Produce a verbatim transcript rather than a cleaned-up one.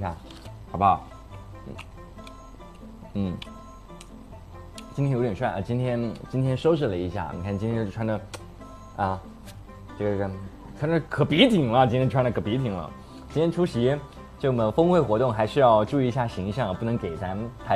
下，好不好？嗯，今天有点帅啊！今天今天收拾了一下，你看今天就穿的，啊，这个穿的可笔挺了，今天穿的可笔挺了。今天出席这我们峰会活动，还是要注意一下形象，不能给咱台。